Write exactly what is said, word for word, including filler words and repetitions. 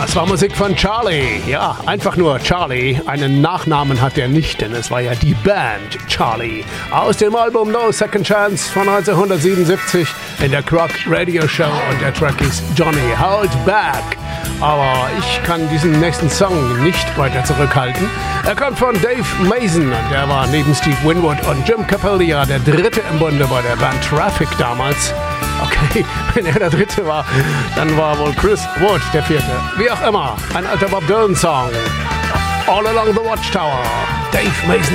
Das war Musik von Charlie. Ja, einfach nur Charlie. Einen Nachnamen hat er nicht, denn es war ja die Band Charlie. Aus dem Album No Second Chance von neunzehnhundertsiebenundsiebzig in der Croc Radio Show und der Track ist Johnny Hold Back. Aber ich kann diesen nächsten Song nicht weiter zurückhalten. Er kommt von Dave Mason und der war neben Steve Winwood und Jim Capaldia der dritte im Bunde bei der Band Traffic damals. Okay, wenn er der dritte war, dann war wohl Chris Wood der vierte. Wie auch immer, ein alter Bob Dylan Song. All Along the Watchtower. Dave Mason.